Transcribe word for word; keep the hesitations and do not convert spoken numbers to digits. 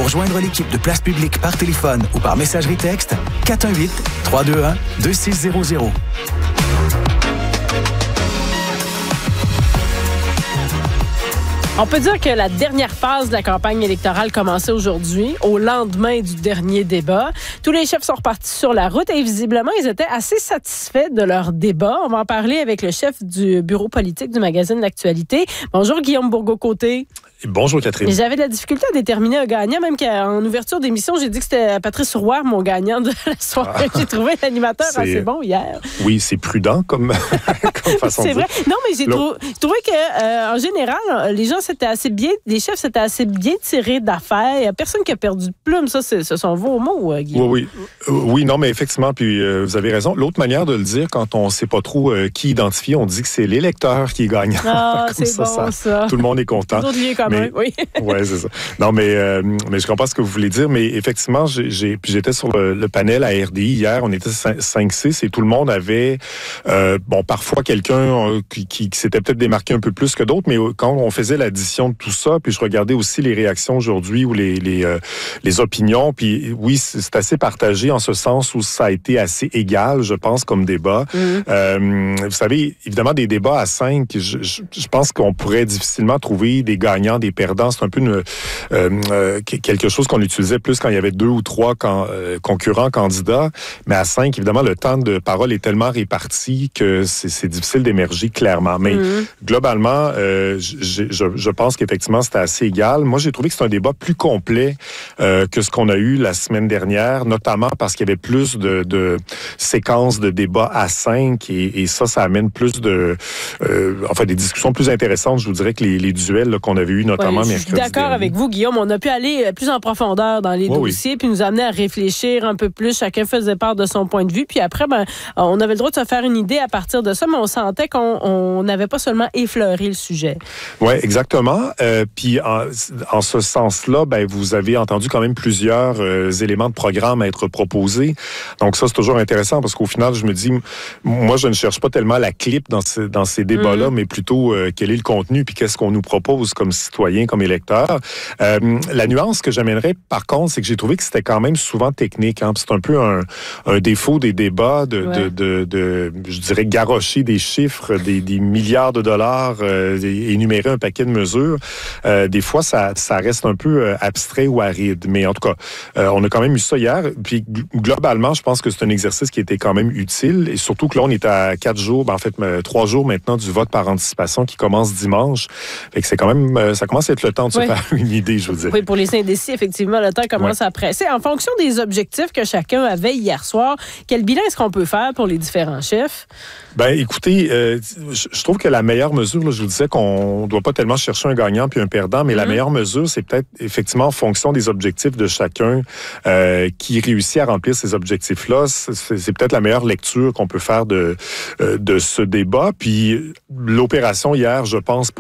Pour joindre l'équipe de Place Publique par téléphone ou par messagerie texte, quatre un huit, trois deux un, deux six zéro zéro. On peut dire que la dernière phase de la campagne électorale commençait aujourd'hui, au lendemain du dernier débat. Tous les chefs sont repartis sur la route et visiblement, ils étaient assez satisfaits de leur débat. On va en parler avec le chef du bureau politique du magazine L'Actualité. Bonjour Guillaume Bourgault-Côté. Bonjour Catherine. Et j'avais de la difficulté à déterminer un gagnant, même qu'en ouverture d'émission, j'ai dit que c'était Patrice Roy, mon gagnant de la soirée. Ah, j'ai trouvé l'animateur c'est... assez bon hier. Oui, c'est prudent comme, comme façon c'est de dire. C'est vrai. Non, mais j'ai trou... trouvé que, euh, en général, les gens s'étaient assez bien, les chefs s'étaient assez bien tirés d'affaires. Il n'y a personne qui a perdu de plume. Ça, c'est, ce sont vos mots, Guillaume. Oui, oui. Oui, non, mais effectivement, puis euh, vous avez raison. L'autre manière de le dire, quand on ne sait pas trop euh, qui identifier, on dit que c'est l'électeur qui est gagnant. Ah, c'est ça, bon, ça, ça. Tout le monde est content. D'autres lieux quand même, oui. Oui, c'est ça. Non, mais, euh, mais je comprends ce que vous voulez dire, mais effectivement, j'ai, j'ai, puis j'étais sur le, le panel à R D I hier, on était cinq six et tout le monde avait, euh, bon, parfois quelqu'un euh, qui, qui, qui s'était peut-être démarqué un peu plus que d'autres, mais quand on faisait l'addition de tout ça, puis je regardais aussi les réactions aujourd'hui ou les, les, euh, les opinions, puis oui, c'est assez partagé en ce sens où ça a été assez égal, je pense, comme débat. Mmh. Euh, vous savez, évidemment, des débats à cinq, je, je, je pense qu'on pourrait difficilement trouver des gagnants, des perdants. C'est un peu une, euh, euh, quelque chose qu'on utilisait plus quand il y avait deux ou trois can, euh, concurrents candidats. Mais à cinq, évidemment, le temps de parole est tellement réparti que c'est, c'est difficile d'émerger clairement. Mais mmh. globalement, euh, je, je, je pense qu'effectivement, c'était assez égal. Moi, j'ai trouvé que c'est un débat plus complet euh, que ce qu'on a eu la semaine dernière, notamment parce qu'il y avait plus de, de séquences de débats à cinq et, et ça, ça amène plus de... Euh, enfin, des discussions plus intéressantes, je vous dirais, que les, les duels là, qu'on avait eus, notamment... Ouais, je suis d'accord dernier. Avec vous, Guillaume. On a pu aller plus en profondeur dans les oui, dossiers, oui. puis nous amener à réfléchir un peu plus. Chacun faisait part de son point de vue. Puis après, ben, on avait le droit de se faire une idée à partir de ça, mais on sentait qu'on n'avait pas seulement effleuré le sujet. Oui, exactement. Euh, puis en, en ce sens-là, ben, vous avez entendu quand même plusieurs euh, éléments de programme à être proposés. Donc ça, c'est toujours intéressant parce qu'au final, je me dis, moi, je ne cherche pas tellement la clip dans, ce, dans ces débats-là, mmh. mais plutôt euh, quel est le contenu puis qu'est-ce qu'on nous propose comme citoyens, comme électeurs. Euh, la nuance que j'amènerais, par contre, c'est que j'ai trouvé que c'était quand même souvent technique. Hein, c'est un peu un, un défaut des débats de, ouais. de, de, de, je dirais, garrocher des chiffres, des, des milliards de dollars, euh, et énumérer un paquet de mesures. Euh, des fois, ça, ça reste un peu euh, abstrait ou aride. Mais en tout cas, euh, on a quand même eu ça hier. Puis globalement, je pense que c'est un exercice qui était quand même utile. Et surtout que là, on est à quatre jours, ben, en fait, euh, trois jours maintenant du vote par anticipation qui commence dimanche. Fait que c'est quand même, euh, ça commence à être le temps de oui. se faire une idée, je vous dis. Oui, pour les indécis, effectivement, le temps commence ouais. à presser. En fonction des objectifs que chacun avait hier soir, quel bilan est-ce qu'on peut faire pour les différents chefs? Ben, écoutez, euh, je trouve que la meilleure mesure, là, je vous disais qu'on ne doit pas tellement chercher un gagnant puis un perdant, mais mm-hmm. la meilleure mesure, c'est peut-être effectivement en fonction des objectifs de chacun euh, qui réussit à remplir ces objectifs-là. C'est, c'est peut-être la meilleure lecture qu'on peut faire de, euh, de ce débat. Puis l'opération hier, je pense,